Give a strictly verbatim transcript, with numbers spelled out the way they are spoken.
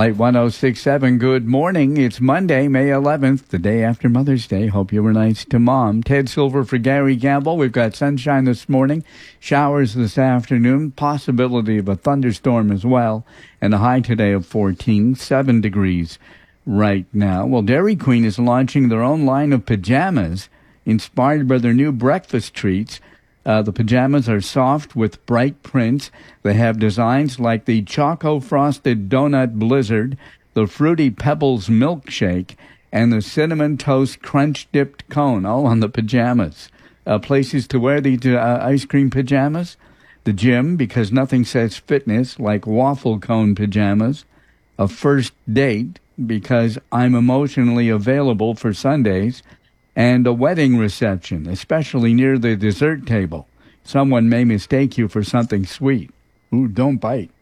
Light one oh six point seven, good morning. It's Monday, May eleventh, the day after Mother's Day. Hope you were nice to Mom. Ted Silver for Gary Gamble. We've got sunshine this morning, showers this afternoon, possibility of a thunderstorm as well, and a high today of fourteen, seven degrees right now. Well, Dairy Queen is launching their own line of pajamas inspired by their new breakfast treats. Uh, the pajamas are soft with bright prints. They have designs like the Choco Frosted Donut Blizzard, the Fruity Pebbles Milkshake, and the Cinnamon Toast Crunch Dipped Cone, all on the pajamas. Uh, places to wear these uh, ice cream pajamas? The gym, because nothing says fitness like waffle cone pajamas. A first date, because I'm emotionally available for Sundays. And a wedding reception, especially near the dessert table. Someone may mistake you for something sweet. Ooh, don't bite.